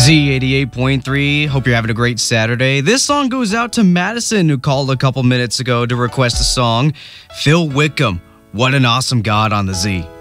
Z88.3. Hope you're having a great Saturday. This song goes out to Madison, who called a couple minutes ago to request a song. Phil Wickham, What an Awesome God on the Z.